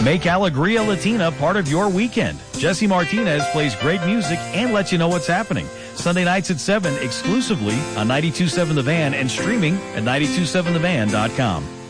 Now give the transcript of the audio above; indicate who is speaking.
Speaker 1: Make Alegria Latina part of your weekend. Jesse Martinez plays great music and lets you know what's happening. Sunday nights at 7 exclusively on 92.7 The Van and streaming at 92.7thevan.com.